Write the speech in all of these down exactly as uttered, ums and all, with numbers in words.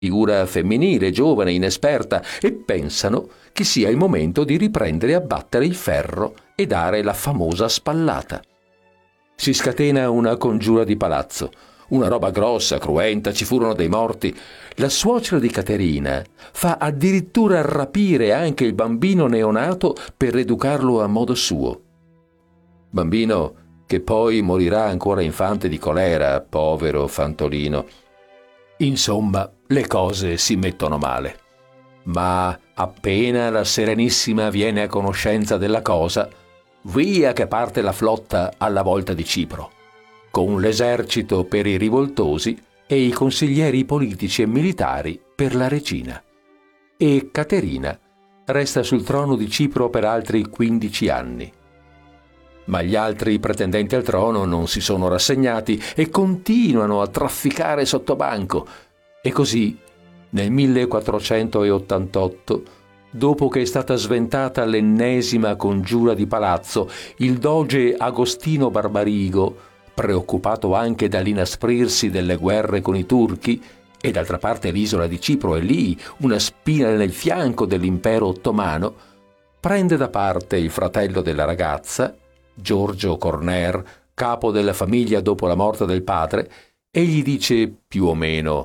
figura femminile, giovane, inesperta, e pensano che sia il momento di riprendere a battere il ferro e dare la famosa spallata. Si scatena una congiura di palazzo, una roba grossa, cruenta, ci furono dei morti. La suocera di Caterina fa addirittura rapire anche il bambino neonato per educarlo a modo suo. Bambino che poi morirà ancora infante di colera, povero fantolino. Insomma, le cose si mettono male. Ma appena la Serenissima viene a conoscenza della cosa, via che parte la flotta alla volta di Cipro, con l'esercito per i rivoltosi e i consiglieri politici e militari per la regina. E Caterina resta sul trono di Cipro per altri quindici anni. Ma gli altri pretendenti al trono non si sono rassegnati e continuano a trafficare sottobanco. E così, nel millequattrocentottantotto, dopo che è stata sventata l'ennesima congiura di palazzo, il doge Agostino Barbarigo, preoccupato anche dall'inasprirsi delle guerre con i turchi, e d'altra parte l'isola di Cipro è lì, una spina nel fianco dell'impero ottomano, prende da parte il fratello della ragazza, Giorgio Corner, capo della famiglia dopo la morte del padre, e gli dice più o meno: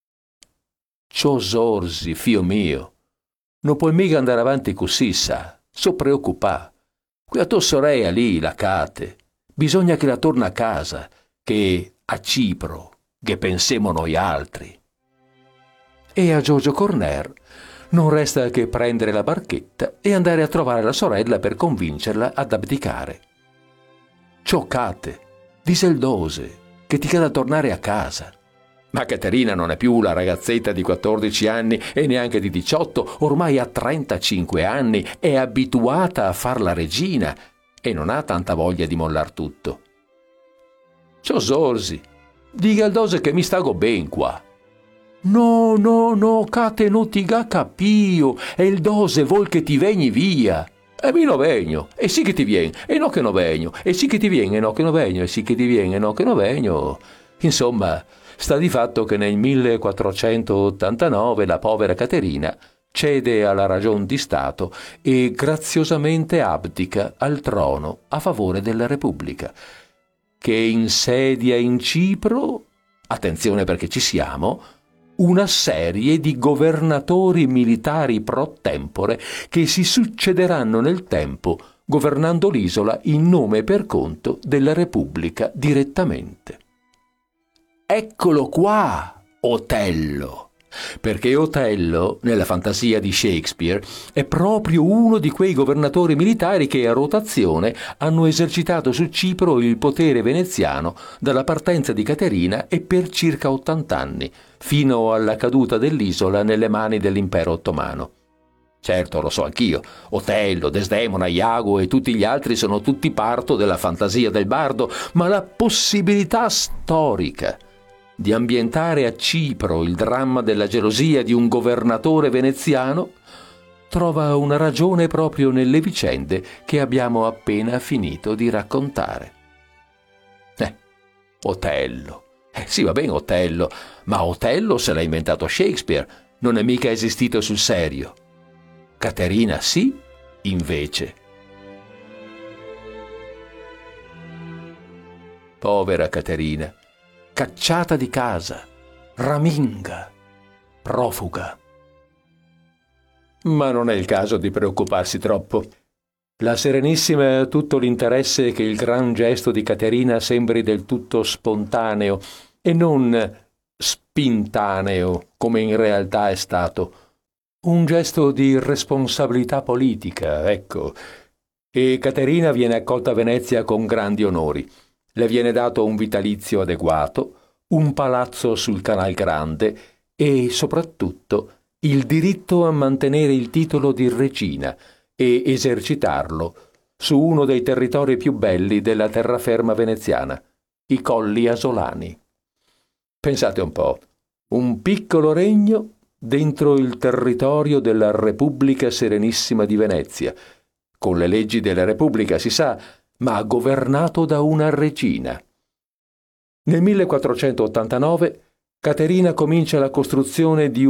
«Ciò sorsi, fio mio, non puoi mica andare avanti così, sa, so preoccupà. Qui a tua sorella lì, la Cate, bisogna che la torna a casa, che a Cipro, che pensiamo noi altri». E a Giorgio Corner non resta che prendere la barchetta e andare a trovare la sorella per convincerla ad abdicare. «Ciò Cate, diseldose, che ti cade a tornare a casa». Ma Caterina non è più la ragazzetta di quattordici anni e neanche di diciotto, ormai ha trentacinque anni, è abituata a far la regina e non ha tanta voglia di mollar tutto. «Ciò sorsi, dica al dose che mi stago ben qua». «No, no, no, Cate, non ti ga capio, e il dose vuol che ti vegni via». «E mi no vegno, e sì che ti vien, e no che no vegno, e sì che ti vien, e no che no vegno, e sì che ti vien, e no che no vegno». Insomma, sta di fatto che nel millequattrocentottantanove la povera Caterina cede alla ragion di Stato e graziosamente abdica al trono a favore della Repubblica, che insedia in Cipro, attenzione perché ci siamo, una serie di governatori militari pro tempore che si succederanno nel tempo governando l'isola in nome e per conto della Repubblica direttamente. Eccolo qua, Otello! Perché Otello, nella fantasia di Shakespeare, è proprio uno di quei governatori militari che a rotazione hanno esercitato su Cipro il potere veneziano dalla partenza di Caterina e per circa ottanta anni, fino alla caduta dell'isola nelle mani dell'impero ottomano. Certo, lo so anch'io, Otello, Desdemona, Iago e tutti gli altri sono tutti parto della fantasia del bardo, ma la possibilità storica di ambientare a Cipro il dramma della gelosia di un governatore veneziano trova una ragione proprio nelle vicende che abbiamo appena finito di raccontare. Eh, Otello. Eh, sì, va bene Otello, ma Otello se l'ha inventato Shakespeare, non è mica esistito sul serio. Caterina sì, invece. Povera Caterina, cacciata di casa, raminga, profuga. Ma non è il caso di preoccuparsi troppo. La Serenissima ha tutto l'interesse che il gran gesto di Caterina sembri del tutto spontaneo e non spintaneo, come in realtà è stato. Un gesto di responsabilità politica, ecco. E Caterina viene accolta a Venezia con grandi onori. Le viene dato un vitalizio adeguato, un palazzo sul Canal Grande e, soprattutto, il diritto a mantenere il titolo di regina e esercitarlo su uno dei territori più belli della terraferma veneziana, i Colli Asolani. Pensate un po', un piccolo regno dentro il territorio della Repubblica Serenissima di Venezia, con le leggi della Repubblica, si sa, ma governato da una regina. Nel millequattrocentottantanove Caterina comincia la costruzione di